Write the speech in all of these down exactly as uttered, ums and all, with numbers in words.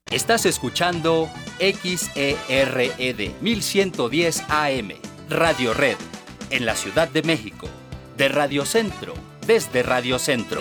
Estás escuchando X E R E D mil ciento diez A M, Radio Red, en la Ciudad de México, de Radio Centro, desde Radio Centro.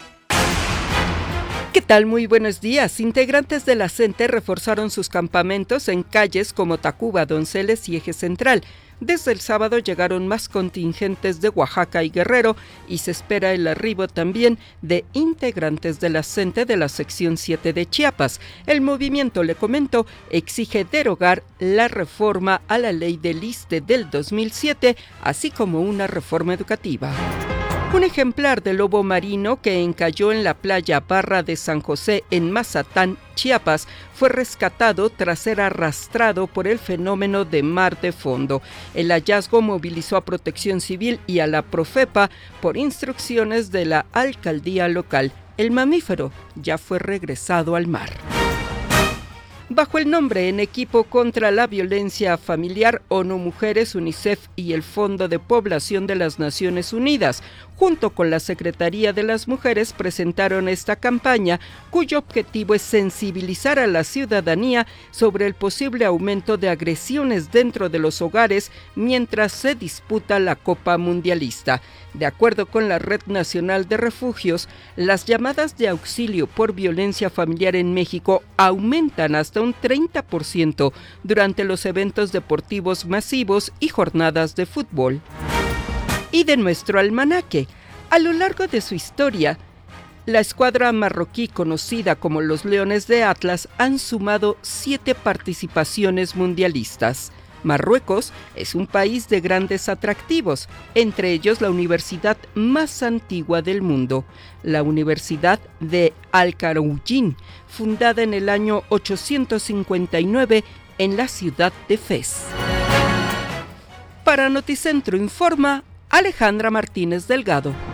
¿Qué tal? Muy buenos días. Integrantes de la CENTE reforzaron sus campamentos en calles como Tacuba, Donceles y Eje Central. Desde el sábado llegaron más contingentes de Oaxaca y Guerrero y se espera el arribo también de integrantes de la CENTE de la sección siete de Chiapas. El movimiento, le comento, exige derogar la reforma a la ley del ISSSTE del dos mil siete, así como una reforma educativa. Un ejemplar de lobo marino que encalló en la playa Barra de San José en Mazatán, Chiapas, fue rescatado tras ser arrastrado por el fenómeno de mar de fondo. El hallazgo movilizó a Protección Civil y a la Profepa por instrucciones de la alcaldía local. El mamífero ya fue regresado al mar. Bajo el nombre En Equipo contra la Violencia Familiar, ONU Mujeres, UNICEF y el Fondo de Población de las Naciones Unidas, junto con la Secretaría de las Mujeres, presentaron esta campaña, cuyo objetivo es sensibilizar a la ciudadanía sobre el posible aumento de agresiones dentro de los hogares mientras se disputa la Copa Mundialista. De acuerdo con la Red Nacional de Refugios, las llamadas de auxilio por violencia familiar en México aumentan hasta un treinta por ciento durante los eventos deportivos masivos y jornadas de fútbol. Y de nuestro almanaque, a lo largo de su historia, la escuadra marroquí conocida como los Leones de Atlas han sumado siete participaciones mundialistas. Marruecos es un país de grandes atractivos, entre ellos la universidad más antigua del mundo, la Universidad de Al-Qarawiyyin, fundada en el año ochocientos cincuenta y nueve en la ciudad de Fez. Para Noticentro informa Alejandra Martínez Delgado.